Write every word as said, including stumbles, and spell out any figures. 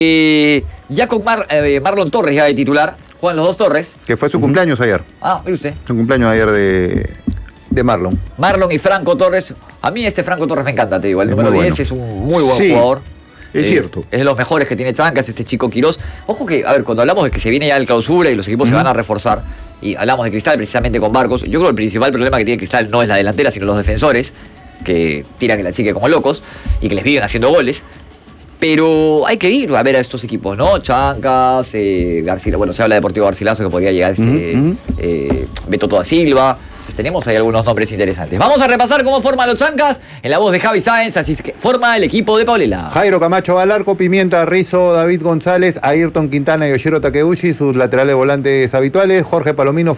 Eh, ya con Mar, eh, Marlon Torres ya de titular, juegan los dos Torres. Que fue su cumpleaños ayer. Ah, mire usted. Su cumpleaños ayer de, de Marlon. Marlon y Franco Torres. A mí este Franco Torres me encanta, te digo. El Es número muy diez bueno. es un muy buen Sí, jugador. es Eh, cierto. Es de los mejores que tiene Chancas, este chico Quirós. Ojo que, a ver, cuando hablamos de que se viene ya el clausura y los equipos se van a reforzar, y hablamos de Cristal precisamente con Barcos, yo creo que el principal problema que tiene Cristal no es la delantera, sino los defensores, que tiran que la chique como locos y que les viven haciendo goles. Pero hay que ir a ver a estos equipos, ¿no? Chancas, eh, García, bueno, se habla de Deportivo Garcilaso que podría llegar este, Uh-huh, uh-huh. eh, Beto Toda Silva. Entonces, tenemos ahí algunos nombres interesantes. Vamos a repasar cómo forman los Chancas en la voz de Javi Sáenz, así es que forma el equipo de Paulela. Jairo Camacho al arco, Pimienta, Rizzo, David González, Ayrton Quintana y Oshiro Takeuchi, sus laterales volantes habituales, Jorge Palomino,